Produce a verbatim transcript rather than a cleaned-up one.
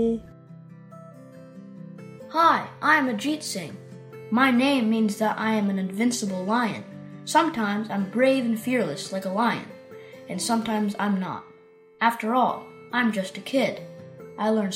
Hi, I am Ajit Singh. My name means that I am an invincible lion. Sometimes I'm brave and fearless like a lion, and sometimes I'm not. After all, I'm just a kid. I learn